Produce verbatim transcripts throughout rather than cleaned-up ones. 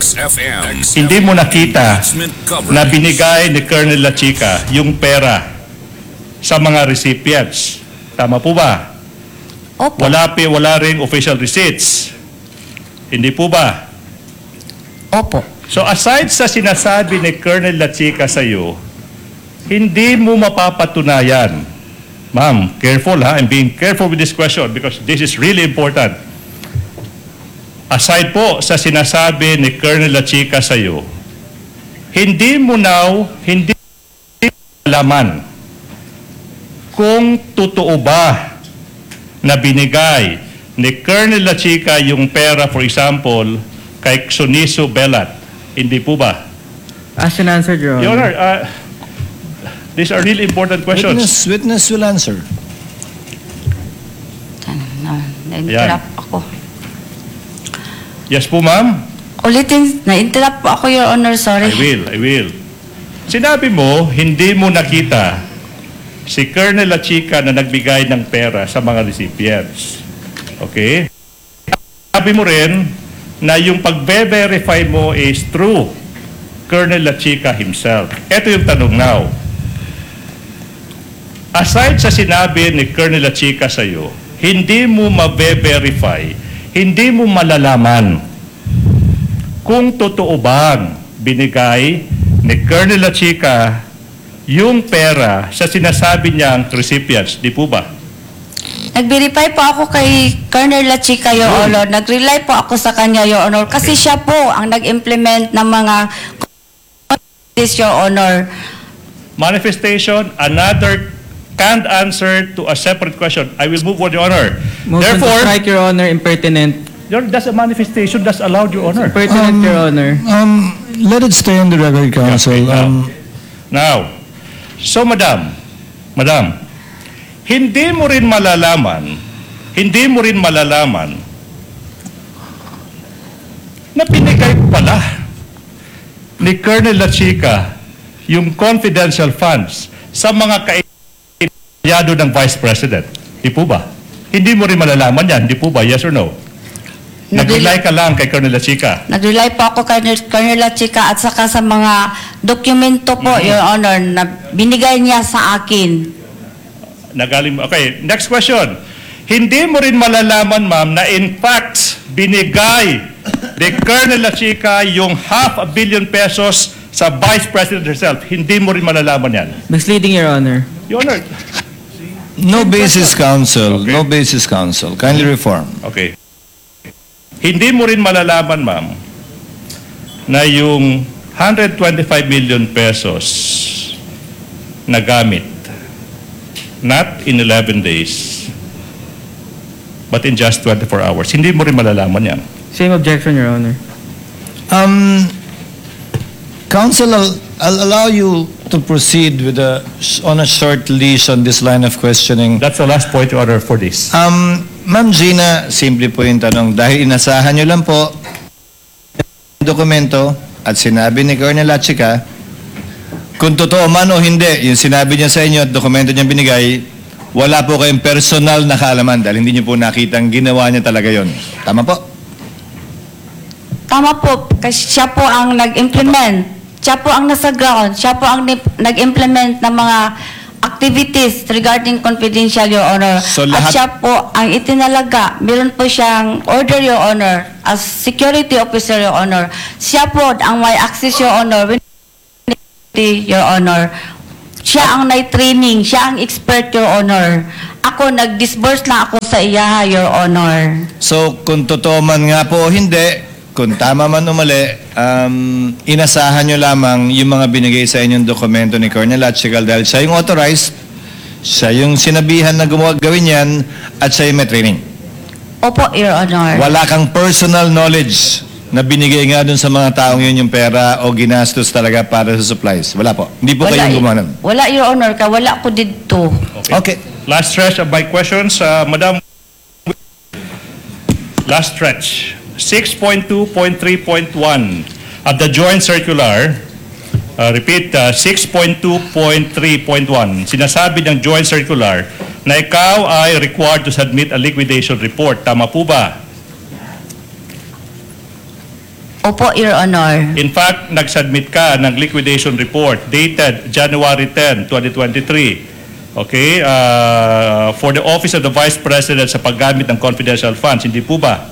X F M. Hindi mo nakita na binigay ni Colonel La Chica yung pera sa mga recipients. Tama po ba? Opo. Wala, pa, wala ring official receipts. Hindi po ba? Opo. So aside sa sinasabi ni Colonel La Chica sa iyo, hindi mo mapapatunayan. Ma'am, careful ha. I'm being careful with this question because this is really important. Aside po sa sinasabi ni Colonel La Chica sa iyo, hindi mo now, hindi alaman kung totoo ba na binigay ni Colonel La Chica yung pera, for example, kay Suniso Belat. Hindi po ba? Ask and answer, Your Honor. Your Honor, uh, these are really important questions. Witness, witness will answer. Na, na-interrupt ako. Yes po, ma'am? Ulitin, na-interrupt po ako, Your Honor, sorry. I will, I will. Sinabi mo, hindi mo nakita si Colonel La Chica na nagbigay ng pera sa mga recipients. Okay? Sabi mo rin na yung pag-verify mo is true. Colonel La Chica himself. Ito yung tanong now. Aside sa sinabi ni Colonel La Chica sa iyo, hindi mo mabe-verify, hindi mo malalaman kung totoo bang binigay ni Colonel La Chica yung pera sa sinasabi niyang recipients. Di po ba? Nag-verify po ako kay Colonel La Chica, Your Honor. Nag-rely po ako sa kanya, Your Honor. Kasi siya po ang nag-implement ng mga this, Your Honor. Manifestation, another canned answer to a separate question. I will move on, Your Honor. Motion Therefore, to strike, Your Honor, impertinent. Your, that's a manifestation that's allowed, Your Honor. Impertinent, Your Honor. Um, let it stay on the record, counsel. Okay, now. Um, Now, so Madam, Madam, hindi mo rin malalaman, hindi mo rin malalaman na pinigay pala ni Colonel La Chica yung confidential funds sa mga kaibigan ng Vice President. Di po ba? Hindi mo rin malalaman yan. Di po ba? Yes or no? Nag-rely ka lang kay Colonel La Chica. Nag-rely po ako kay Colonel La Chica at saka sa mga dokumento po, Mhm. Your Honor, na binigay niya sa akin. Nagaling mo. Okay, next question. Hindi mo rin malalaman, ma'am, na in fact, binigay ni Colonel La Chica yung half a billion pesos sa Vice President herself. Hindi mo rin malalaman yan. Misleading, Your Honor. Your Honor. no basis, counsel. Okay. No basis, counsel. Kindly reform. Okay. Hindi mo rin malalaman, ma'am, na yung one hundred twenty-five million pesos na gamit, not in eleven days, but in just twenty-four hours. Hindi mo rin malalaman yan. Same objection, Your Honor. Um, counsel, I'll, I'll allow you to proceed with a, on a short leash on this line of questioning. That's the last point order for this. Um, Ma'am Gina, simple po yung tanong. Dahil inasahan nyo lang po yung dokumento at sinabi ni Colonel La Chica, kung totoo man o hindi, yung sinabi niya sa inyo at dokumento niya binigay, wala po kayong personal na kaalaman dahil hindi niyo po nakitang ginawa niya talaga yon. Tama po? Tama po, kasi siya po ang nag-implement. Siya po ang nasa ground. Siya po ang nag-implement ng mga activities regarding confidential, Your Honor. So, At lahat- siya po ang itinalaga. Meron po siyang order, Your Honor, as security officer, Your Honor. Siya po ang may access, Your Honor, Your Honor. Siya ang nai-training. Siya ang expert, Your Honor. Ako, nag-disburse lang ako sa iya, Your Honor. So, kung totoo man nga po o hindi, kung tama man o mali, um, inasahan nyo lamang yung mga binigay sa inyong dokumento ni Colonel La Chica dahil siya yung authorized, siya yung sinabihan na gumawa gawin yan, at siya yung may training. Opo, Your Honor. Wala kang personal knowledge na binigay nga dun sa mga taong yun yung pera o ginastos talaga para sa supplies. Wala po. Hindi po kayong gumawa nun. Wala, Your Honor, ka wala ko dito. Okay. Last stretch of my questions, uh, Madam. Last stretch. six point two point three point one of the joint circular, uh, repeat, uh, six point two point three point one, sinasabi ng joint circular na ikaw ay required to submit a liquidation report. Tama po ba? Opo, Your Honor. In fact, nag-submit ka ng liquidation report dated January tenth, twenty twenty-three. Okay? Uh, for the Office of the Vice President sa paggamit ng confidential funds. Hindi po ba?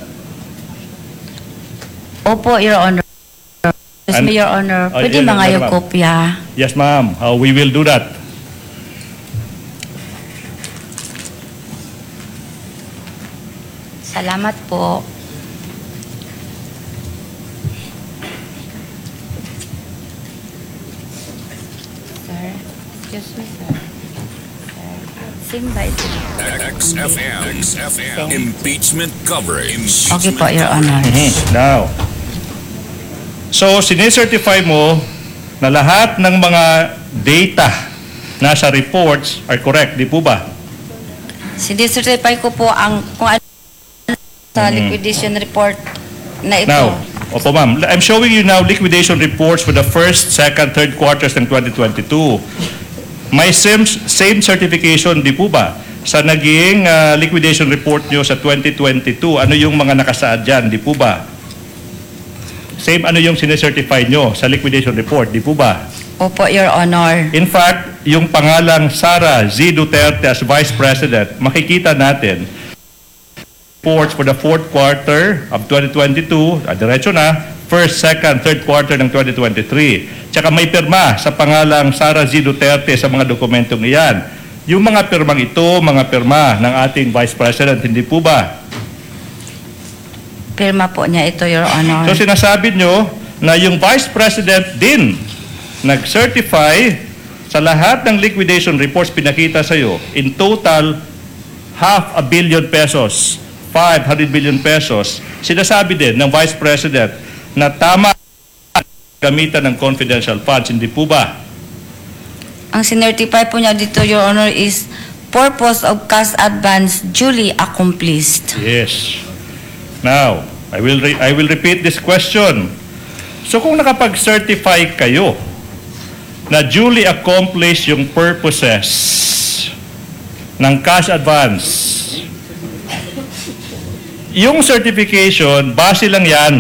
Opo, Your Honor. Yes, An- Your Honor. Oh, Pwede yan, mga yan, yung ma'am. kopya. Yes, ma'am. Uh, we will do that. Salamat po. Sir, excuse me, sir. Sir, Simba ito. X F M. X F M. Impeachment coverage. Okay po, Your Honor. Now, so sinecertify mo na lahat ng mga data nasa reports are correct, di po ba? Sinecertify ko po ang kung ano sa liquidation report na ito. Now, opo ma'am, I'm showing you now liquidation reports for the first, second, third quarters ng twenty twenty-two. May same, same certification, di po ba? Sa naging uh, liquidation report nyo sa twenty twenty-two, ano yung mga nakasaad dyan, di po ba? Same ano yung sinecertify nyo sa liquidation report, di po ba? Opo, Your Honor. In fact, yung pangalang Sara Z. Duterte as Vice President, makikita natin reports for the fourth quarter of twenty twenty-two, ah, diretso na, first, second, third quarter ng twenty twenty-three. Tsaka may pirma sa pangalang Sara Z. Duterte sa mga dokumentong iyan. Yung mga pirmang ito, mga pirma ng ating Vice President, hindi po ba? Pirma po niya ito, Your Honor. So sinasabi nyo na yung Vice President din nag-certify sa lahat ng liquidation reports pinakita sa iyo, in total, half a billion pesos, five hundred billion pesos. Sinasabi din ng Vice President na tama gamitan ng confidential funds, hindi po ba? Ang sinertify po niya dito, Your Honor, is purpose of cash advance duly accomplished. Yes. Now, I will re- I will repeat this question. So kung nakapag-certify kayo na duly accomplished yung purposes ng cash advance, yung certification, base lang yan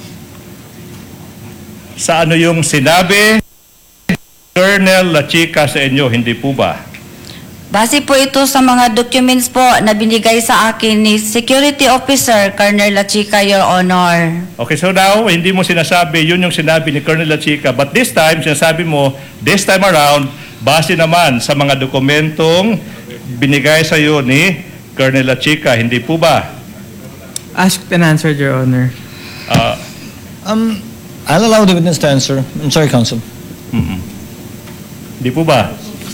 sa ano yung sinabi Colonel La Chica sa inyo, hindi po ba? Base po ito sa mga documents po na binigay sa akin ni Security Officer Colonel La Chica, Your Honor. Okay, so now, hindi mo sinasabi, yun yung sinabi ni Colonel La Chica, but this time, sinasabi mo, this time around, base naman sa mga dokumentong binigay sa iyo ni Colonel La Chica, hindi po ba? Asked and answered, Your Honor. Uh, Um, I'll allow the witness to answer. I'm sorry, counsel. mm-mm. Hindi po ba?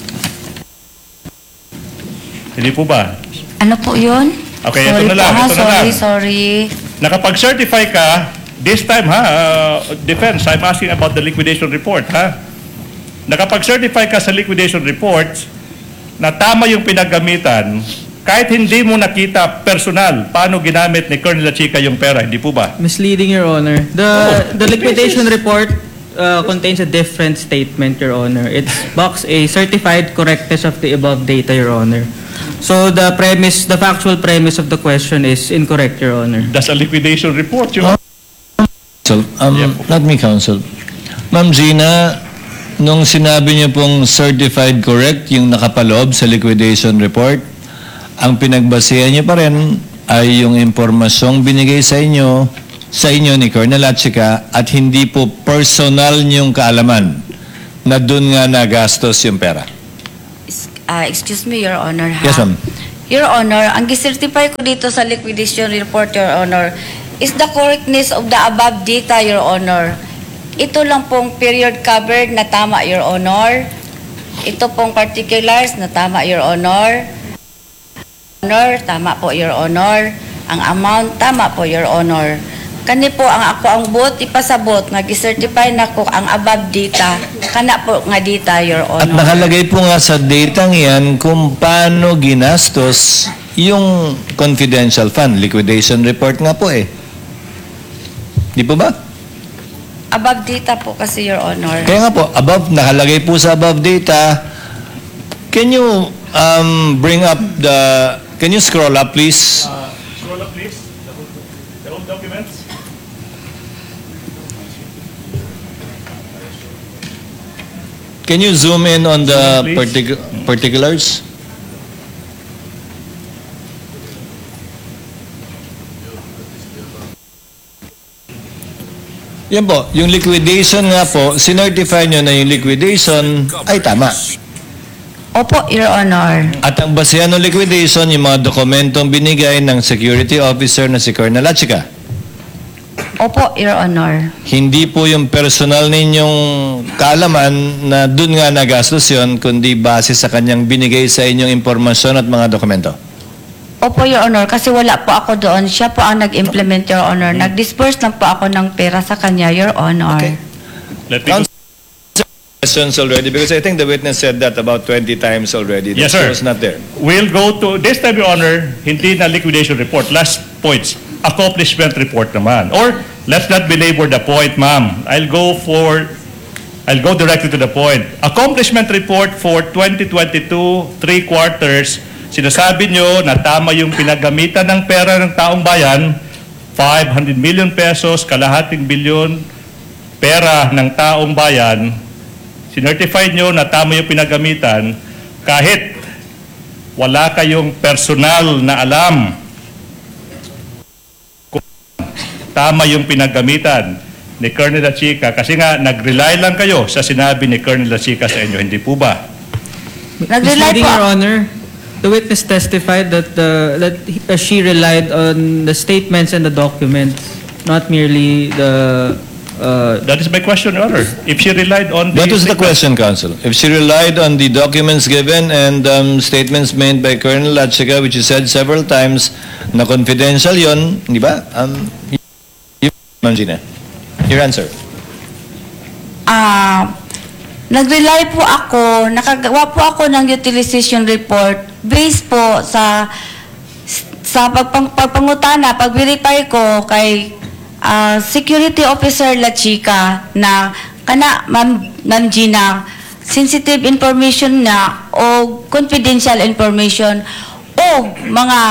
Hindi po ba? Ano po yun? Okay, sorry ito na lang, po, ha? ito na sorry, lang. sorry. Nakapag-certify ka, this time ha, uh, defense, I'm asking about the liquidation report ha. Nakapag-certify ka sa liquidation report na tama yung pinagamitan, kahit hindi mo nakita personal paano ginamit ni Colonel La Chica yung pera, hindi po ba? Misleading, Your Honor. The Oh, the liquidation this is- report uh, contains a different statement, Your Honor. It's box A, certified correctness of the above data, Your Honor. So the premise, the factual premise of the question is incorrect, Your Honor. That's a liquidation report, yun. So, um, Yeah. not me, counsel. Ma'am Gina, nung sinabi niyo pong certified correct yung nakapaloob sa liquidation report, ang pinagbasihan niyo pa rin ay yung impormasyong binigay sa inyo sa inyo ni Colonel La Chica at hindi po personal niyong kaalaman na doon nga nagastos yung pera. Is- ah, excuse me, Your Honor, ha? Yes, ma'am. Your Honor, ang gisertify ko dito sa liquidation report, Your Honor, is the correctness of the above data, Your Honor. Ito lang pong period covered na tama, Your Honor. Ito pong particulars na tama, Your Honor. Honor, tama po, Your Honor. Ang amount, tama po, Your Honor. Kani po ang ako ang bot ipasabot nga gisertify nako ang above data kana po nga data, Your At Honor. nakalagay po nga sa datang yan kung paano ginastos yung confidential fund. Liquidation report nga po eh. Di po ba? Above data po kasi, Your Honor. Kaya nga po, above, nakalagay po sa above data. Can you um, bring up the, can you scroll up please? Scroll up please, the whole documents. Can you zoom in on the Please. particu- particulars? Yan po, yung liquidation nga po, sinertify nyo na yung liquidation ay tama. Opo, Your Honor. At ang basehan ng liquidation, yung mga dokumentong binigay ng security officer na si Colonel Lachica. Opo, Your Honor. Hindi po yung personal ninyong kaalaman na dun nga nagastos yun, kundi base sa kanyang binigay sa inyong impormasyon at mga dokumento. Opo, Your Honor, kasi wala po ako doon. Siya po ang nag-implement, Your Honor. Nag-disperse lang po ako ng pera sa kanya, Your Honor. Okay. Let me Counsel, questions already because I think the witness said that about twenty times already. Yes, That sir. was not there. We'll go to, this time, Your Honor, hindi na liquidation report. Last points, accomplishment report naman. Or, let's not belabor the point, ma'am. I'll go for, I'll go directly to the point. Accomplishment report for twenty twenty-two, three quarters, sinasabi nyo na tama yung pinagamitan ng pera ng taong bayan, five hundred million pesos, kalahating bilyon, pera ng taong bayan, sinertify nyo na tama yung pinagamitan kahit wala kayong personal na alam kung tama yung pinagamitan ni Colonel Lachica kasi nga nag-rely lang kayo sa sinabi ni Colonel Lachica sa inyo, hindi po ba? Nag-rely Misleading, po. Your Honor. The witness testified that the that he- uh, she relied on the statements and the documents, not merely the. Uh, That is my question, Your Honor. If she relied on the... That was the question, Counsel. If she relied on the documents given and um, statements made by Colonel Lachica, which you said several times, na confidential yon, di ba? Um, y- Ma'am Gina, your answer. Ah, nag-rely po ako, nakagawa po ako ng utilization report based po sa sa pagpang, pagpangutana, pag-verify ko kay ah, Security Officer Lachica na kana Ma'am Ma'am Gina, sensitive information na o confidential information o mga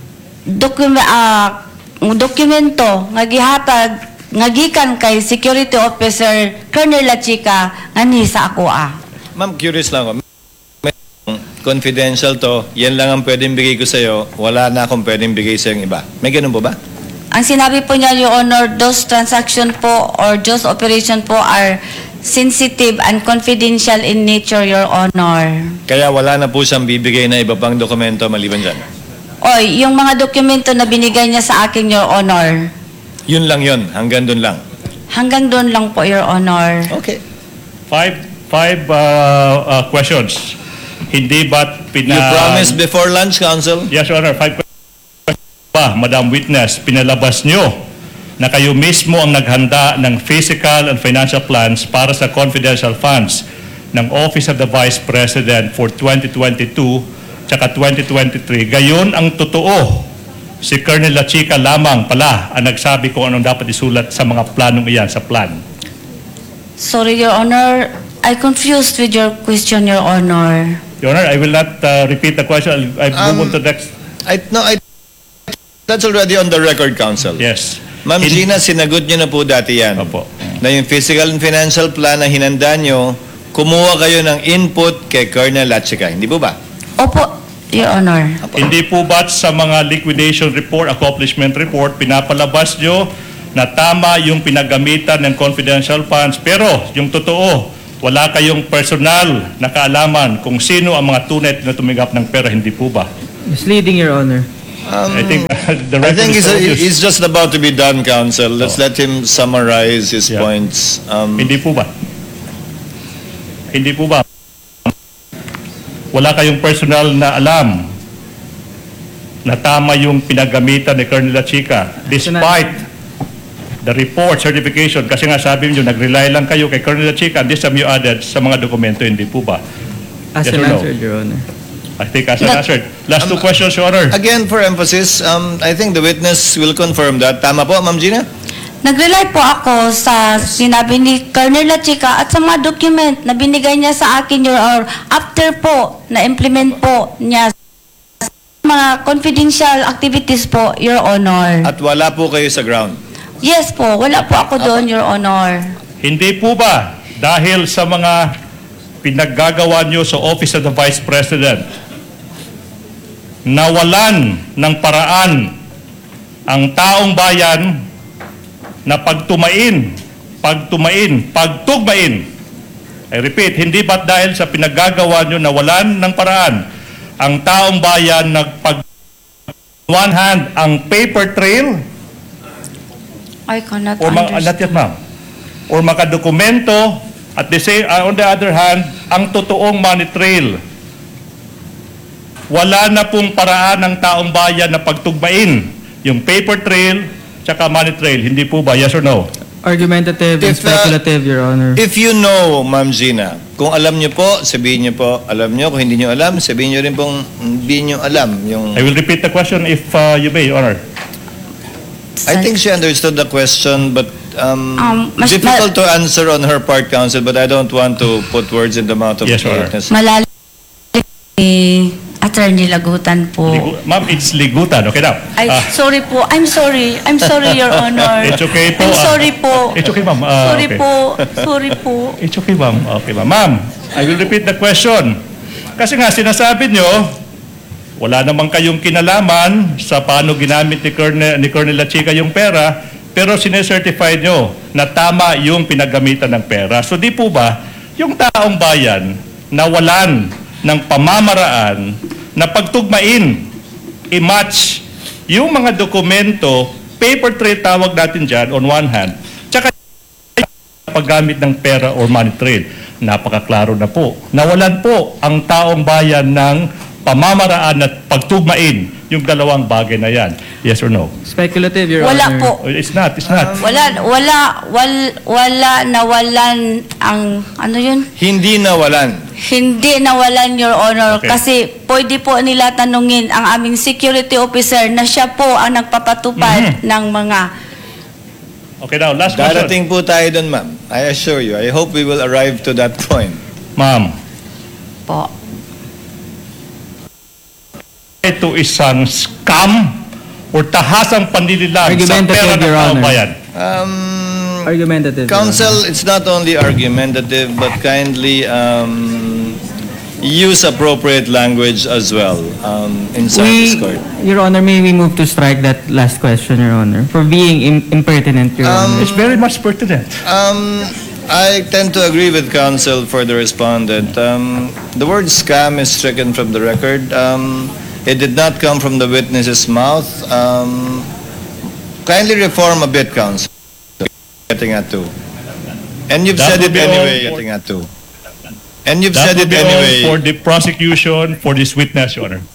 dokum ah, dokumento nga gihatag nga gikan kay Security Officer Colonel Lachica nga ni sa ako ah. Ma'am, curious lang ako. May- Confidential to, yan lang ang pwedeng bigay ko sa'yo, wala na akong pwedeng bigay sa'yo iba. May ganun po ba? Ang sinabi po niya, Your Honor, those transaction po or those operation po are sensitive and confidential in nature, Your Honor. Kaya wala na po siyang bibigay na iba pang dokumento maliban dyan. Oy, yung mga dokumento na binigay niya sa akin, Your Honor, Yun lang yun, hanggang dun lang. hanggang doon lang po, Your Honor. Okay. Five, five uh, uh, questions. Hindi ba't pina... You promised before lunch, Counsel? Yes, Your Honor. Five questions pa, Madam Witness, pinalabas nyo na kayo mismo ang naghanda ng physical and financial plans para sa confidential funds ng Office of the Vice President for twenty twenty-two tsaka twenty twenty-three. Gayon ang totoo. Si Colonel Lachica lamang pala ang nagsabi kung anong dapat isulat sa mga planong iyan sa plan. Sorry, Your Honor, I confused with your question, Your Honor. Your Honor, I will not uh, repeat the question. I'll, I'll Um, move on to the next. I, no, I, that's already on the record, Counsel. Yes. Ma'am Hin- Gina, sinagot niyo na po dati yan. Opo. Na yung physical and financial plan na hinanda niyo, kumuha kayo ng input kay Colonel Lachica. Hindi po ba? Opo, Your Honor. Hindi po ba't sa mga liquidation report, accomplishment report, pinapalabas nyo na tama yung pinagamitan ng confidential funds, pero yung totoo, wala kayong personal na kaalaman kung sino ang mga tunay na tumigap ng pera, hindi po ba? misleading, Your Honor. I think the I record think is he's, obvious. he's just about to be done, Counsel. Let's let him summarize his Yeah. points. Um, Hindi po ba? Hindi po ba? Wala kayong personal na alam na tama yung pinagamitan ni Colonel Lachica despite the report, certification, kasi nga sabi niyo, nag-rely lang kayo kay Colonel Lachica and this time you added sa mga dokumento, hindi po ba? As Yes an or no? answer, Your Honor. I think as an Not- answered. Last two questions, Your Honor. Again, for emphasis, um, I think the witness will confirm that. Tama po, Ma'am Gina? Nag-rely po ako sa sinabi ni Colonel Lachica at sa mga document na binigay niya sa akin, Your Honor, after po, na-implement po niya sa mga confidential activities po, Your Honor. At wala po kayo sa ground. Yes po, wala po ako doon, Your Honor. Hindi po ba dahil sa mga pinaggagawa nyo sa Office of the Vice President, nawalan ng paraan ang taong bayan na pagtumain, pagtumain, pagtugmain. I repeat, hindi ba't dahil sa pinaggagawa nyo nawalan ng paraan ang taong bayan nagpag one hand ang paper trail I cannot or ma- understand. not yet, ma'am, or makadokumento at the same, uh, on the other hand ang totoong money trail. Wala na pong paraan ng taong bayan na pagtugmain yung paper trail tsaka money trail. Hindi po ba? Yes or no? Argumentative and If, uh, speculative, Your Honor. If you know, Ma'am Gina, kung alam niyo po, sabihin niyo po, alam niyo. Kung hindi niyo alam, sabihin niyo rin pong hindi niyo alam. Yung, I will repeat the question if uh, you may, Your Honor. I think she understood the question, but um, Um, mas- difficult to answer on her part, Counsel, but I don't want to put words in the mouth of Yes, the Your Honor. witness. Malalim ni Attorney Lagutan po. Ligu- ma'am, it's ligutan. Okay now. Ay, Ah, sorry po. I'm sorry. I'm sorry, Your Honor. It's okay po, I'm ah. sorry po. It's okay, ma'am. Ah, sorry okay. po. Sorry po. It's okay, ma'am. Okay, ma'am. Ma'am, I will repeat the question. Kasi nga, sinasabi nyo, wala namang kayong kinalaman sa paano ginamit ni Colonel, ni Colonel Lachica yung pera, pero sinecertify nyo na tama yung pinagamitan ng pera. So di po ba, yung taong bayan nawalan ng pamamaraan na pagtugmain, i-match yung mga dokumento, paper trail tawag natin dyan on one hand, tsaka paggamit ng pera or money trail. Napakaklaro na po. Nawalan po ang taong bayan ng pamamaraan at pagtugmain yung dalawang bagay na yan. Yes or no? Speculative, Your Wala Honor. po. Oh, It's not, it's not. Wala, wala, wal, wala nawalan ang, ano yun? Hindi nawalan. Hindi nawalan, Your Honor, Okay. kasi pwede po nila tanungin ang aming security officer na siya po ang nagpapatupad ng mga... Okay now, last question. Darating po tayo dun, ma'am. I assure you. I hope we will arrive to that point. Ma'am, Po. ito isang scam or tahasang panlililang sa Argumentative, pera ng Your taong Honor. bayan. Um, Argumentative, Your Counsel, it's not only argumentative, but kindly um, use appropriate language as well um, inside this We, court. Your Honor, may we move to strike that last question, Your Honor, for being im- impertinent, Your Um, Honor. It's very much pertinent. Um, I tend to agree with counsel for the respondent. Um, the word scam is stricken from the record. Um, it did not come from the witness's mouth. Um, kindly reform a bit, counsel. Getting at two. And you've That said would it be all anyway, for- getting at two. And you've That said would it be all anyway. for the prosecution, for this witness, Your Honor.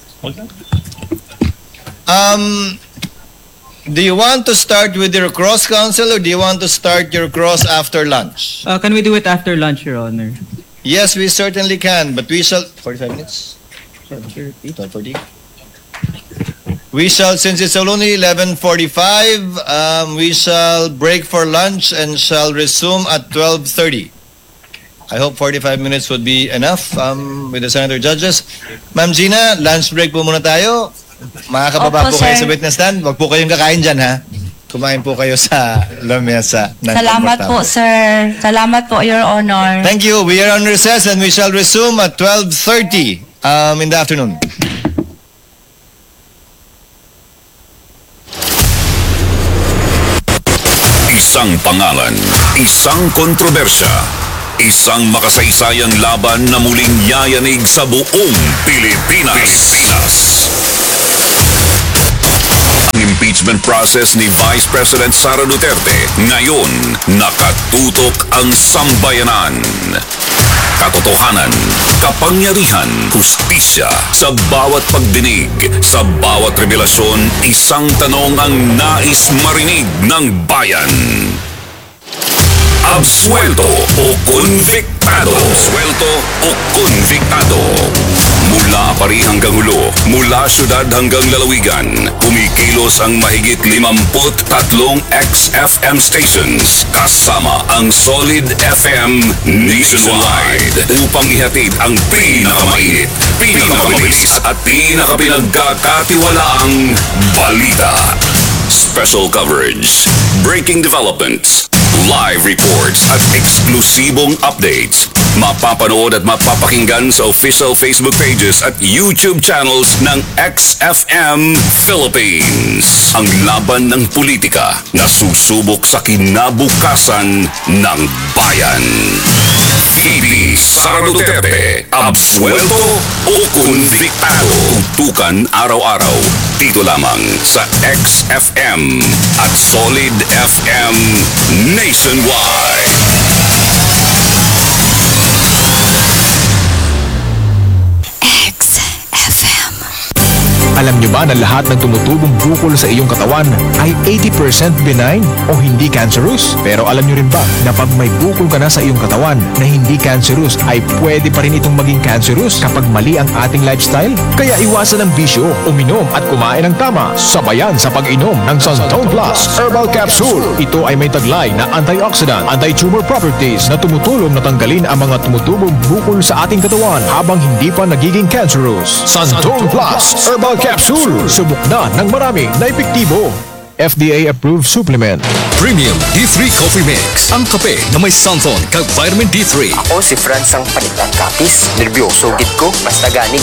Um, do you want to start with your cross, counsel, or do you want to start your cross after lunch? Uh, can we do it after lunch, Your Honor? Yes, we certainly can, but we shall... forty-five minutes? twelve forty? We shall, since it's only eleven forty-five, um, we shall break for lunch and shall resume at twelve thirty. I hope forty-five minutes would be enough um, with the senator judges. Ma'am Gina, lunch break po muna tayo. Makakababa Opo, po kayo sir. sa witness stand. Huwag po kayong kakain dyan, ha? Kumain po kayo sa lamesa. ng Salamat po, komportable. sir. Salamat po, Your Honor. Thank you. We are on recess and we shall resume at twelve thirty um, in the afternoon. Isang pangalan, isang kontrobersya, isang makasaysayang laban na muling yayanig sa buong Pilipinas. Ang impeachment process ni Vice President Sara Duterte ngayon nakatutok ang sambayanan. Katotohanan, kapangyarihan, hustisya sa bawat pagdinig, sa bawat revelasyon, isang tanong ang nais marinig ng bayan. Absuelto o konviktado? Absuelto o konviktado? Mula Apari hanggang Hulo, mula syudad hanggang lalawigan, kumikilos ang mahigit limamput tatlong X F M stations kasama ang Solid F M nationwide upang ihatid ang pinakamainit, pinakamabilis at pinakapinagkakatiwalaang balita. Special coverage, breaking developments, live reports at eksklusibong updates. Mapapanood at mapapakinggan sa official Facebook pages at YouTube channels ng X F M Philippines. Ang laban ng politika na susubok sa kinabukasan ng bayan. P D Sara Duterte, absuelto o konviktado. Tutukan araw-araw. Dito lamang sa X F M at Solid F M Nationwide. Alam niyo ba na lahat ng tumutubong bukol sa iyong katawan ay eighty percent benign o hindi cancerous? Pero alam niyo rin ba na pag may bukol ka na sa iyong katawan na hindi cancerous ay pwede pa rin itong maging cancerous kapag mali ang ating lifestyle? Kaya iwasan ang bisyo, uminom at kumain ng tama, sabayan sa pag-inom ng Santone Plus Herbal Capsule. Ito ay may taglay na antioxidant, anti-tumor properties na tumutulong na tanggalin ang mga tumutubong bukol sa ating katawan habang hindi pa nagiging cancerous. Santone Plus Herbal Capsule. Subok na ng marami na epektibo. F D A-approved supplement. Premium D three Coffee Mix. Ang kape na may Santon kag vitamin D three. Ako si Franz ang panitang kapis. Nervyoso gid ko. Basta gani